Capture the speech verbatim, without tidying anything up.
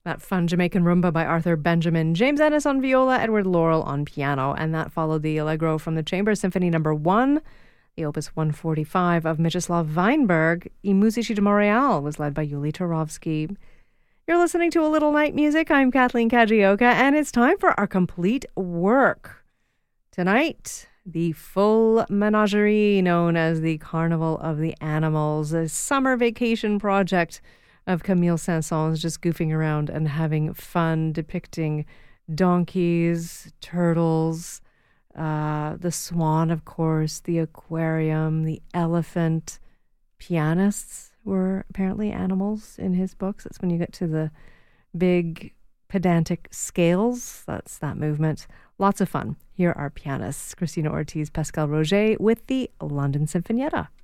That fun Jamaican rumba by Arthur Benjamin, James Ennis on viola, Edward Laurel on piano, and that followed the Allegro from the Chamber Symphony number one, the Opus one forty-five of Mieczysław Weinberg. I Musici de Montréal was led by Yuli Turovsky. You're listening to A Little Night Music. I'm Kathleen Kajioka, and it's time for our complete work. Tonight, the full menagerie known as the Carnival of the Animals, a summer vacation project of Camille Saint-Saëns, just goofing around and having fun depicting donkeys, turtles, uh, the swan, of course, the aquarium, the elephant. Pianists were apparently animals in his books. That's when you get to the big pedantic scales. That's that movement. Lots of fun. Here are pianists, Christina Ortiz, Pascal Roger with the London Sinfonietta.